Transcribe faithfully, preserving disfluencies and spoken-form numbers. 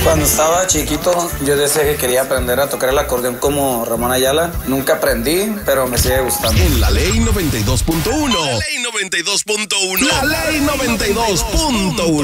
Cuando estaba chiquito, yo decía que quería aprender a tocar el acordeón como Ramón Ayala. Nunca aprendí, pero me sigue gustando. En la ley noventa y dos punto uno. La ley noventa y dos punto uno. La ley noventa y dos punto uno.